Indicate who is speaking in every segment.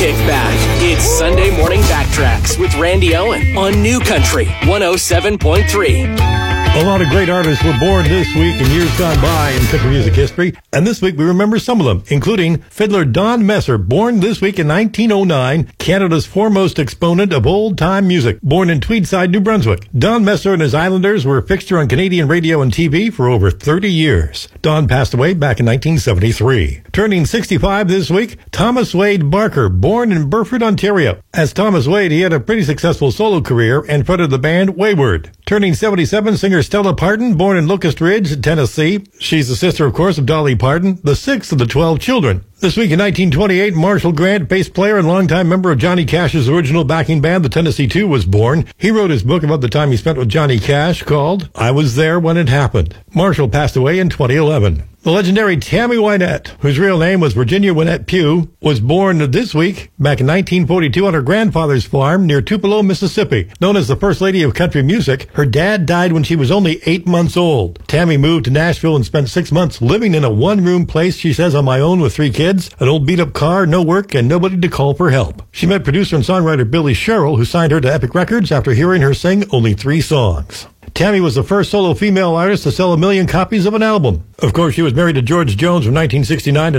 Speaker 1: Kick back. It's Sunday Morning Backtracks with Randy Owen on New Country 107.3.
Speaker 2: A lot of great artists were born this week and years gone by in country music history, and this week we remember some of them, including fiddler Don Messer, born this week in 1909, Canada's foremost exponent of old-time music, born in Tweedside, New Brunswick. Don Messer and his Islanders were a fixture on Canadian radio and TV for over 30 years. Don passed away back in 1973. Turning 65 this week, Thomas Wade Barker, born in Burford, Ontario. As Thomas Wade, he had a pretty successful solo career and fronted the band Wayward. Turning 77, singer Stella Parton, born in Locust Ridge, Tennessee. She's the sister, of course, of Dolly Parton, the sixth of the 12 children. This week in 1928, Marshall Grant, bass player and longtime member of Johnny Cash's original backing band, the Tennessee Two, was born. He wrote his book about the time he spent with Johnny Cash called I Was There When It Happened. Marshall passed away in 2011. The legendary Tammy Wynette, whose real name was Virginia Wynette Pugh, was born this week back in 1942 on her grandfather's farm near Tupelo, Mississippi. Known as the First Lady of Country Music, her dad died when she was only 8 months old. Tammy moved to Nashville and spent 6 months living in a one-room place, she says, on my own with 3 kids, an old beat-up car, no work, and nobody to call for help. She met producer and songwriter Billy Sherrill, who signed her to Epic Records after hearing her sing only 3 songs. Tammy was the first solo female artist to sell 1 million copies of an album. Of course, she was married to George Jones from 1969 to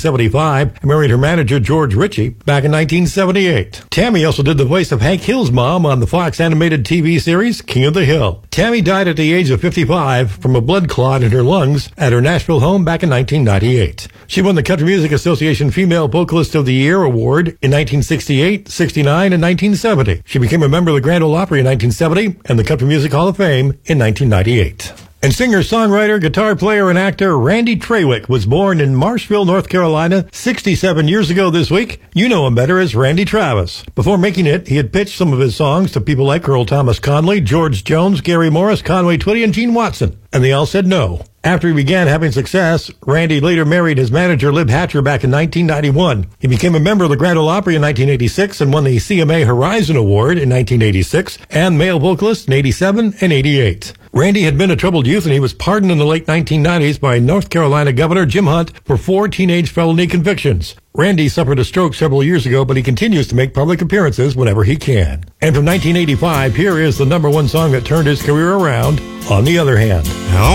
Speaker 2: 1975 and married her manager, George Ritchie, back in 1978. Tammy also did the voice of Hank Hill's mom on the Fox animated TV series King of the Hill. Tammy died at the age of 55 from a blood clot in her lungs at her Nashville home back in 1998. She won the Country Music Association Female Vocalist of the Year award in 1968, 69, and 1970. She became a member of the Grand Ole Opry in 1970 and the Country Music Hall of Fame in 1998. And singer, songwriter, guitar player, and actor Randy Trawick was born in Marshville, North Carolina, 67 years ago this week. You know him better as Randy Travis. Before making it, he had pitched some of his songs to people like Earl Thomas Conley, George Jones, Gary Morris, Conway Twitty, and Gene Watson, and they all said no. After he began having success, Randy later married his manager, Lib Hatcher, back in 1991. He became a member of the Grand Ole Opry in 1986 and won the CMA Horizon Award in 1986 and Male Vocalist in 87 and 88. Randy had been a troubled youth, and he was pardoned in the late 1990s by North Carolina Governor Jim Hunt for 4 teenage felony convictions. Randy suffered a stroke several years ago, but he continues to make public appearances whenever he can. And from 1985, here is the #1 song that turned his career around, On the Other Hand.